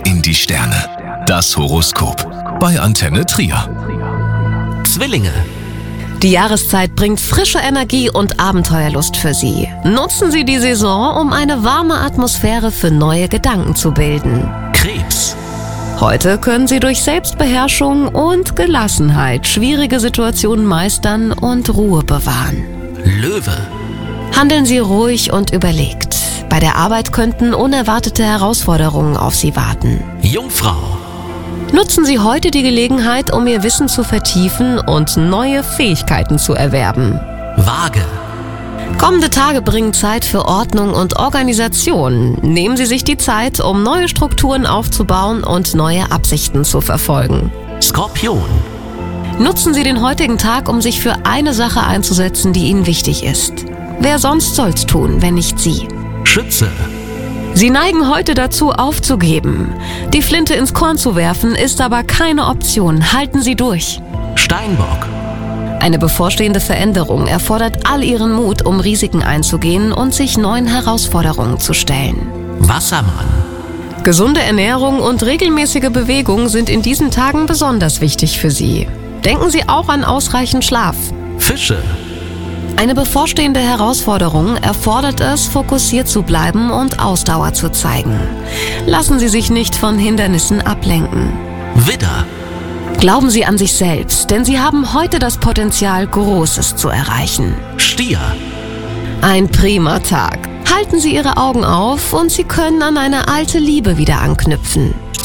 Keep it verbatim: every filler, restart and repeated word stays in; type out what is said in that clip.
in die Sterne. Das Horoskop bei Antenne Trier. Zwillinge. Die Jahreszeit bringt frische Energie und Abenteuerlust für Sie. Nutzen Sie die Saison, um eine warme Atmosphäre für neue Gedanken zu bilden. Krebs. Heute können Sie durch Selbstbeherrschung und Gelassenheit schwierige Situationen meistern und Ruhe bewahren. Löwe. Handeln Sie ruhig und überlegt. Bei der Arbeit könnten unerwartete Herausforderungen auf Sie warten. Jungfrau. Nutzen Sie heute die Gelegenheit, um Ihr Wissen zu vertiefen und neue Fähigkeiten zu erwerben. Waage. Kommende Tage bringen Zeit für Ordnung und Organisation. Nehmen Sie sich die Zeit, um neue Strukturen aufzubauen und neue Absichten zu verfolgen. Skorpion. Nutzen Sie den heutigen Tag, um sich für eine Sache einzusetzen, die Ihnen wichtig ist. Wer sonst soll's tun, wenn nicht Sie? Schütze. Sie neigen heute dazu, aufzugeben. Die Flinte ins Korn zu werfen, ist aber keine Option. Halten Sie durch. Steinbock. Eine bevorstehende Veränderung erfordert all Ihren Mut, um Risiken einzugehen und sich neuen Herausforderungen zu stellen. Wassermann. Gesunde Ernährung und regelmäßige Bewegung sind in diesen Tagen besonders wichtig für Sie. Denken Sie auch an ausreichend Schlaf. Fische. Eine bevorstehende Herausforderung erfordert es, fokussiert zu bleiben und Ausdauer zu zeigen. Lassen Sie sich nicht von Hindernissen ablenken. Widder. Glauben Sie an sich selbst, denn Sie haben heute das Potenzial, Großes zu erreichen. Stier. Ein prima Tag. Halten Sie Ihre Augen auf und Sie können an eine alte Liebe wieder anknüpfen.